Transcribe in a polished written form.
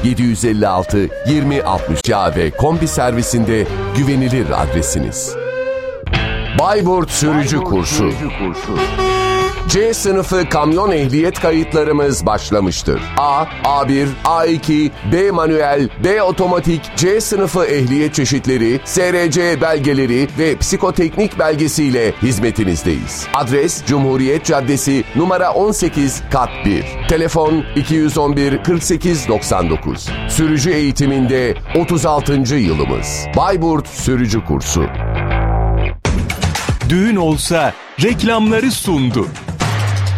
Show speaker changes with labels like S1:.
S1: 756 2060 ve kombi servisinde güvenilir adresiniz. Bayburt Sürücü Kursu. C sınıfı kamyon ehliyet kayıtlarımız başlamıştır. A, A1, A2, B manuel, B otomatik, C sınıfı ehliyet çeşitleri, SRC belgeleri ve psikoteknik belgesiyle hizmetinizdeyiz. Adres Cumhuriyet Caddesi numara 18 kat 1. Telefon 211 48 99. Sürücü eğitiminde 36. yılımız. Bayburt Sürücü Kursu.
S2: Düğün olsa reklamları sundu.